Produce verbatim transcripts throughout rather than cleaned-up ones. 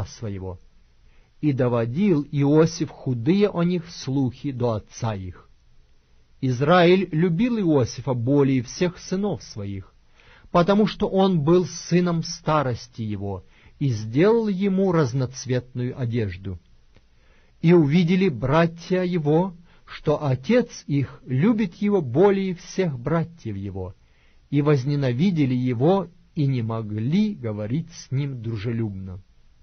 своего. И доводил Иосиф худые о них слухи до отца их. Израиль любил Иосифа более всех сынов своих, потому что он был сыном старости его, и сделал ему разноцветную одежду. И увидели братья его, что отец их любит его более всех братьев его, и возненавидели его, и не могли говорить с ним дружелюбно.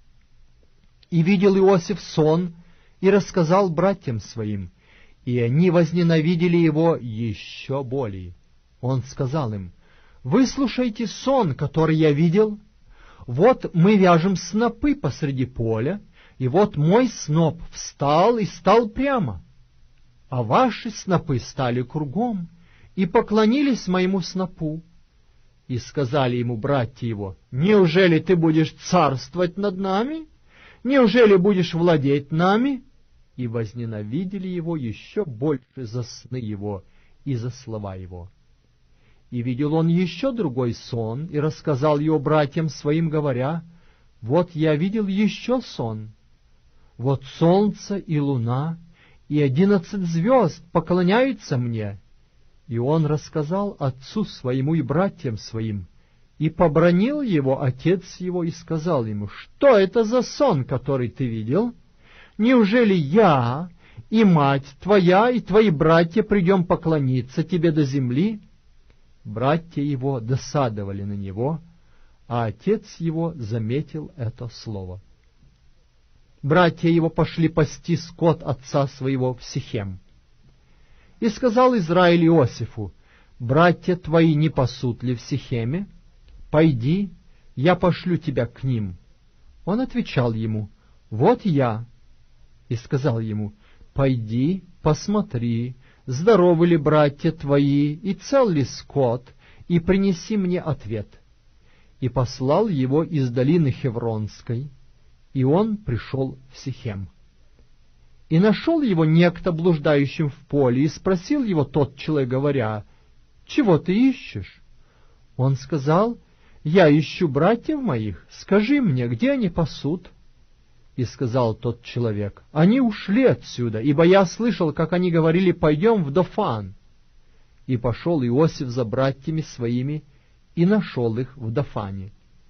И видел Иосиф сон, и рассказал братьям своим, и они возненавидели его еще более. Он сказал им: «Выслушайте сон, который я видел. Вот мы вяжем снопы посреди поля, и вот мой сноп встал и стал прямо, а ваши снопы стали кругом и поклонились моему снопу». И сказали ему братья его: «Неужели ты будешь царствовать над нами? Неужели будешь владеть нами?» И возненавидели его еще больше за сны его и за слова его. И видел он еще другой сон, и рассказал его братьям своим, говоря: «Вот я видел еще сон. Вот солнце и луна, и одиннадцать звезд поклоняются мне». И он рассказал отцу своему и братьям своим, и побранил его отец его, и сказал ему: «Что это за сон, который ты видел? Неужели я и мать твоя и твои братья придем поклониться тебе до земли?» Братья его досадовали на него, а отец его заметил это слово. Братья его пошли пасти скот отца своего в Сихем. И сказал Израиль Иосифу: «Братья твои не пасут ли в Сихеме? Пойди, я пошлю тебя к ним». Он отвечал ему: «Вот я». И сказал ему: «Пойди, посмотри, здоровы ли братья твои, и цел ли скот, и принеси мне ответ». И послал его из долины Хевронской, и он пришел в Сихем. И нашел его некто блуждающим в поле, и спросил его тот человек, говоря: «Чего ты ищешь?» Он сказал: «Я ищу братьев моих, скажи мне, где они пасут?» И сказал тот человек: «Они ушли отсюда, ибо я слышал, как они говорили: пойдем в Дофан». И пошел Иосиф за братьями своими, и нашел их в Дофане.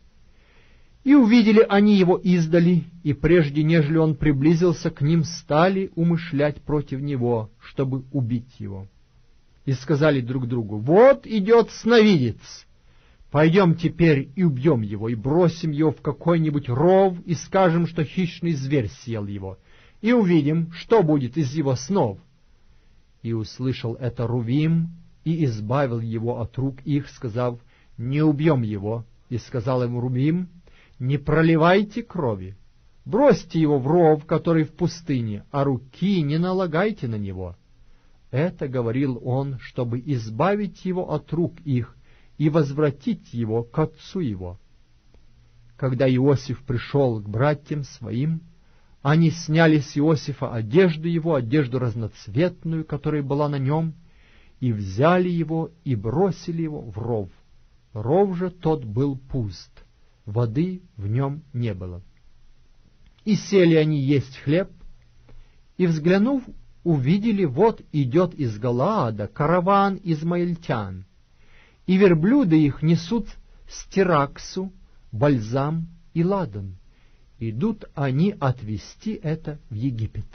И увидели они его издали, и прежде, нежели он приблизился к ним, стали умышлять против него, чтобы убить его. И сказали друг другу: «Вот идет сновидец, пойдем теперь и убьем его, и бросим его в какой-нибудь ров, и скажем, что хищный зверь съел его, и увидим, что будет из его снов». И услышал это Рувим, и избавил его от рук их, сказав: «Не убьем его». И сказал ему Рувим: «Не проливайте крови, бросьте его в ров, который в пустыне, а руки не налагайте на него». Это говорил он, чтобы избавить его от рук их и возвратить его к отцу его. Когда Иосиф пришел к братьям своим, они сняли с Иосифа одежду его, одежду разноцветную, которая была на нем, и взяли его и бросили его в ров. Ров же тот был пуст, воды в нем не было. И сели они есть хлеб, и, взглянув, увидели, вот идет из Галаада караван измаильтян, и верблюды их несут стираксу, бальзам и ладан. Идут они отвезти это в Египет.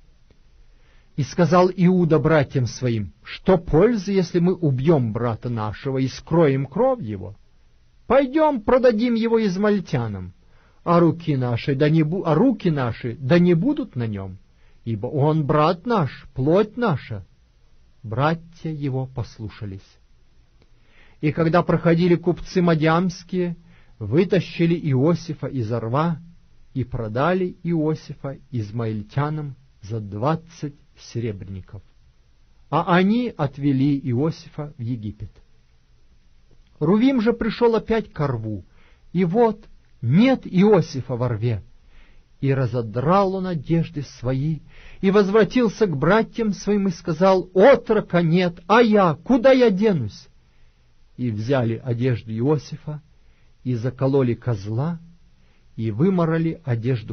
И сказал Иуда братьям своим: «Что пользы, если мы убьем брата нашего и скроем кровь его? Пойдем, продадим его измаильтянам, а руки наши да не, бу... а руки наши да не будут на нем, ибо он брат наш, плоть наша». Братья его послушались. И когда проходили купцы мадьямские, вытащили Иосифа из рва и продали Иосифа измаильтянам за двадцать серебряников, а они отвели Иосифа в Египет. Рувим же пришел опять к рву, и вот нет Иосифа во рве. И разодрал он одежды свои, и возвратился к братьям своим, и сказал: «Отрока нет, а я, куда я денусь?» И взяли одежду Иосифа, и закололи козла, и выморали одежду